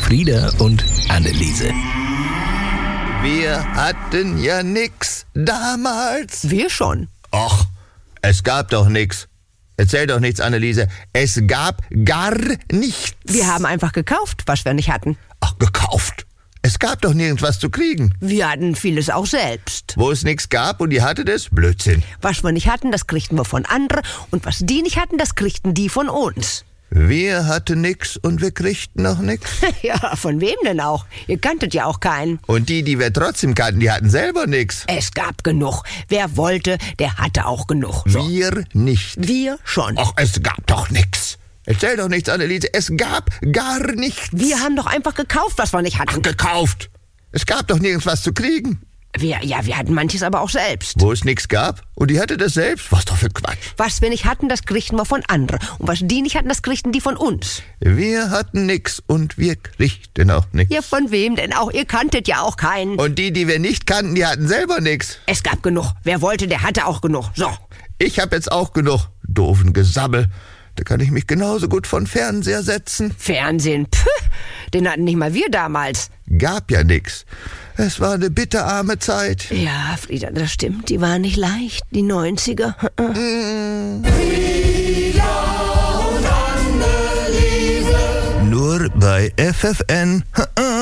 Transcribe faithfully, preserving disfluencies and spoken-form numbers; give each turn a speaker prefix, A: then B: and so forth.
A: Frieda und Anneliese.
B: Wir hatten ja nix damals.
C: Wir schon.
B: Och, es gab doch nix. Erzähl doch nichts, Anneliese. Es gab gar nichts.
C: Wir haben einfach gekauft, was wir nicht hatten.
B: Ach, gekauft. Es gab doch nirgends was zu kriegen.
C: Wir hatten vieles auch selbst.
B: Wo es nichts gab und die hatte das? Blödsinn.
C: Was wir nicht hatten, das kriegten wir von anderen. Und was die nicht hatten, das kriegten die von uns.
B: Wir hatten nix und wir kriegten noch nix.
C: Ja, von wem denn auch? Ihr kanntet ja auch keinen.
B: Und die, die wir trotzdem kannten, die hatten selber nix.
C: Es gab genug. Wer wollte, der hatte auch genug. So.
B: Wir nicht.
C: Wir schon.
B: Ach, es gab doch nix. Erzähl doch nichts, Anneliese. Es gab gar nichts.
C: Wir haben doch einfach gekauft, was wir nicht hatten.
B: Ach, gekauft. Es gab doch nirgends was zu kriegen.
C: Wir, ja, wir hatten manches aber auch selbst.
B: Wo es nichts gab und die hatte das selbst. Was doch für Quatsch.
C: Was wir nicht hatten, das kriegten wir von anderen. Und was die nicht hatten, das kriegten die von uns.
B: Wir hatten nix und wir kriegten auch nix.
C: Ja, von wem denn auch? Ihr kanntet ja auch keinen.
B: Und die, die wir nicht kannten, die hatten selber nix.
C: Es gab genug. Wer wollte, der hatte auch genug. So.
B: Ich hab jetzt auch genug. Doofen Gesabbel. Da kann ich mich genauso gut von Fernseher setzen.
C: Fernsehen, pff, den hatten nicht mal wir damals.
B: Gab ja nix. Es war eine bitterarme Zeit.
C: Ja, Frieda, das stimmt. Die waren nicht leicht, die neunziger.
B: Mm.
D: Frieda und Anneliese.
B: Nur bei F F N.